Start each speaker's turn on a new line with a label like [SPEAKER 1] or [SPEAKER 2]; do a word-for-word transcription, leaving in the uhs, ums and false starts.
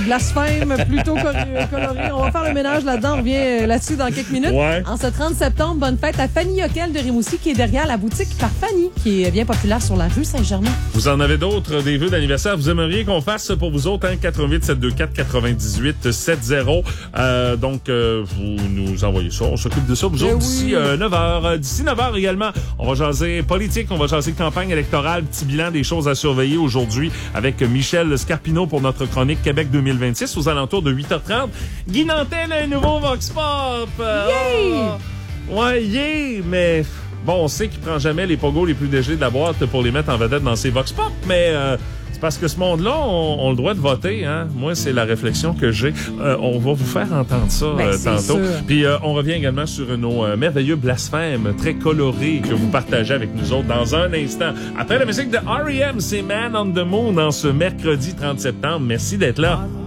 [SPEAKER 1] Blasphème plutôt coloré. On va faire le ménage là-dedans. On revient là-dessus dans quelques minutes.
[SPEAKER 2] Ouais.
[SPEAKER 1] En ce trente septembre, bonne fête à Fanny Hocquel de Rimouski qui est derrière la boutique par Fanny, qui est bien populaire sur la rue Saint-Germain.
[SPEAKER 2] Vous en avez d'autres, des vœux d'anniversaire. Vous aimeriez qu'on fasse pour vous autres, hein? quatre huit sept deux quatre quatre-vingt-dix-huit soixante. Euh, donc, euh, vous nous envoyez ça. On s'occupe de ça. Vous autres,
[SPEAKER 1] oui.
[SPEAKER 2] d'ici euh, neuf heures. D'ici neuf heures également, on va jaser politique, on va jaser campagne électorale, petit bilan des choses à surveiller aujourd'hui avec Michel Scarpino pour notre chronique Québec deux mille vingt-six aux alentours de huit heures trente. Guy Nantel, un nouveau Vox Pop.
[SPEAKER 1] Yeah!
[SPEAKER 2] Oh, ouais, yeah, mais bon, on sait qu'il prend jamais les pogos les plus légers de la boîte pour les mettre en vedette dans ses Vox Pop, mais euh, c'est parce que ce monde-là, on, on a le droit de voter. Hein? Moi, c'est la réflexion que j'ai. Euh, on va vous faire entendre ça
[SPEAKER 1] ben,
[SPEAKER 2] euh, tantôt.
[SPEAKER 1] Sûr.
[SPEAKER 2] Puis euh, on revient également sur nos euh, merveilleux blasphèmes très colorés que vous partagez avec nous autres dans un instant. Après la musique de R E M, c'est Man on the Moon en ce mercredi trente septembre. Merci d'être là.